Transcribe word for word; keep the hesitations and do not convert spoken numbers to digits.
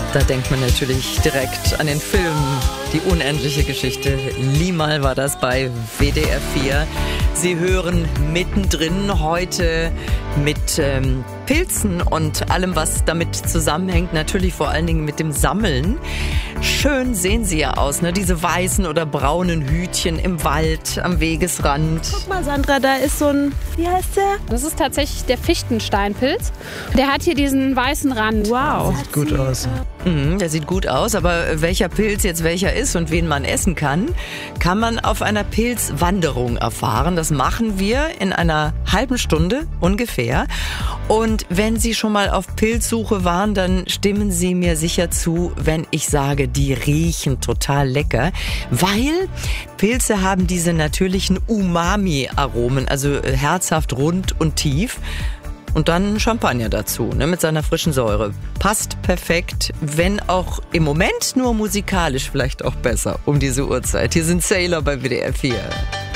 Da denkt man natürlich direkt an den Film Die unendliche Geschichte. Limal war das bei W D R vier. Sie hören mittendrin heute mit ähm, Pilzen und allem, was damit zusammenhängt. Natürlich vor allen Dingen mit dem Sammeln. Schön sehen sie ja aus, ne? Diese weißen oder braunen Hütchen im Wald, am Wegesrand. Guck mal, Sandra, da ist so ein, wie heißt der? Das ist tatsächlich der Fichtensteinpilz. Der hat hier diesen weißen Rand. Wow. Sieht gut aus. Mhm, der sieht gut aus, aber welcher Pilz jetzt welcher ist und wen man essen kann, kann man auf einer Pilzwanderung erfahren. Das machen wir in einer halben Stunde ungefähr. Und wenn Sie schon mal auf Pilzsuche waren, dann stimmen Sie mir sicher zu, wenn ich sage, die riechen total lecker, weil Pilze haben diese natürlichen Umami-Aromen, also herzhaft, rund und tief. Und dann Champagner dazu, ne, mit seiner frischen Säure. Passt perfekt, wenn auch im Moment nur musikalisch vielleicht auch besser um diese Uhrzeit. Hier sind Sailor bei W D R vier.